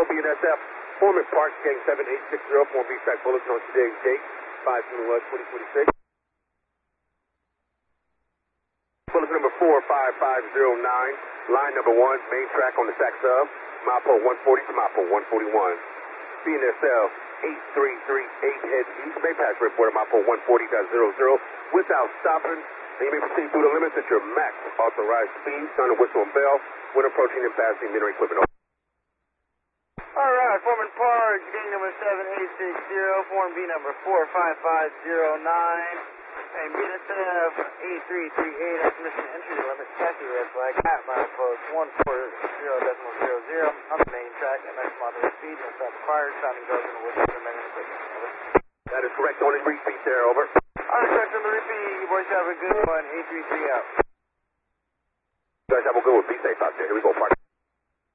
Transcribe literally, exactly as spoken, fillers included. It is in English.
Echo B N S F, Foreman Park, Gang seven eight six zero, Form B track bulletin on today's date, five twenty twenty-six. Bulletin number four five five zero nine, line number one, main track on the S A C sub, Milepost one forty to Milepost one forty-one. B N S F eight three three eight heads east, may pass report at Milepost one forty point zero zero without stopping. And you may proceed through the limits at your max authorized speed, sound and whistle and bell when approaching and passing mineral equipment. All right, Foreman Park, gang number seven eight six zero, Form B number four five five zero nine, and B N S F eight three three eight, mission entry the limit, taxi red flag at Milepost one forty point zero zero on the main track at maximum authorized speed, and stop required, sounding bells and whistle and mineral equipment. Over. That is correct, on the repeat there, over. All right, correct on the repeat, you boys have a good one, eight three three out. You guys have a good one, be safe out there, here we go, Park.